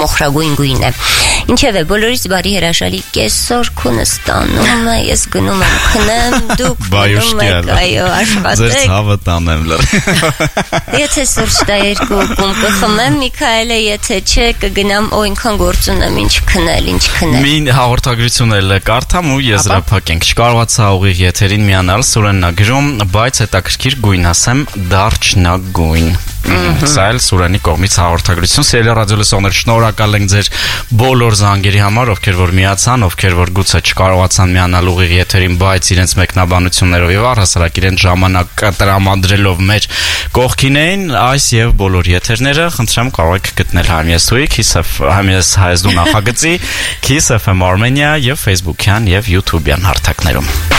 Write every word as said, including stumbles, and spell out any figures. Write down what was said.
մոխրագույն գույն է։ Ինչևէ, բոլորից բարի հրաշալի կեսօր քունը ստանում է, ես գնում եմ քնեմ, դուք գնում եք, այո, աշխատեք։ Ձեր ցավը տանեմ լր։ Եթե սուրճ տա երկու կում կխմեմ, Միքայելը, եթե չէ, կգնամ այնքան գործ ունեմ, ինչ քնել, ինչ քնել։ Մին հաղորդագրություն էլ կարդամ ու եզրափակենք։ Չկարողացա ուղիղ եթերին միանալ, Սուրենն ա գրում, բայց հետաքրքիր գույն ասեմ, դարչնագույն։ Սա էլ Սուրենի կողմից հաղորդագրություն։ Սիրելի ռադիոլսողներ, շնորհակալ ենք ձեր բոլոր զանգերի համար, ովքեր որ միացան, ովքեր որ գուցե չկարողացան միանալ ուղիղ եթերին, բայց իրենց մեկնաբանություններով եւ առհասարակ իրենց ժամանակը տրամադրելով մեր կողքին էին, այս եւ բոլոր եթերները, խնդրեմ կարող եք գտնել Համեսուի, Kiss Համես Հայաստան նախագծի, Kiss F M Armenia եւ Facebook-յան եւ YouTube-յան հարթակներում։